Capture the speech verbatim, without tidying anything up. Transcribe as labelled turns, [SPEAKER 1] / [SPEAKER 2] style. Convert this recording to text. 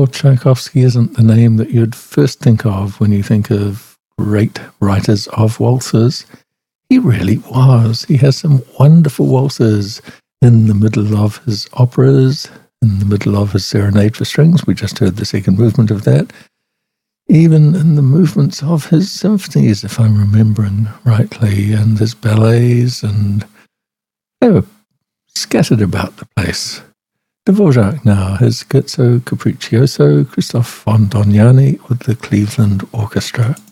[SPEAKER 1] Tchaikovsky isn't the name that you'd first think of when you think of great writers of waltzes, he really was. He has some wonderful waltzes in the middle of his operas, in the middle of his Serenade for Strings. We just heard the second movement of that. Even in the movements of his symphonies, if I'm remembering rightly, and his ballets, and they were scattered about the place. Dvorak now, his Scherzo Capriccioso, Christoph von Dognani with the Cleveland Orchestra.